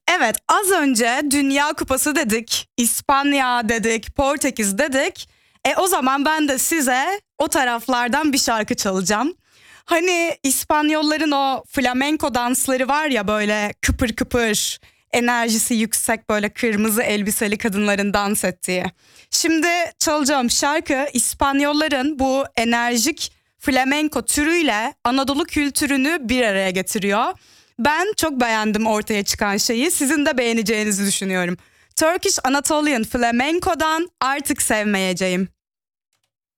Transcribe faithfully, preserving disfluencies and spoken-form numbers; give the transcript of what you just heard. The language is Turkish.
Evet, az önce Dünya Kupası dedik, İspanya dedik, Portekiz dedik. E o zaman ben de size o taraflardan bir şarkı çalacağım. Hani İspanyolların o flamenko dansları var ya, böyle kıpır kıpır, enerjisi yüksek, böyle kırmızı elbiseli kadınların dans ettiği. Şimdi çalacağım şarkı İspanyolların bu enerjik flamenko türüyle Anadolu kültürünü bir araya getiriyor. Ben çok beğendim ortaya çıkan şeyi. Sizin de beğeneceğinizi düşünüyorum. Turkish Anatolian Flamenco'dan Artık Sevmeyeceğim.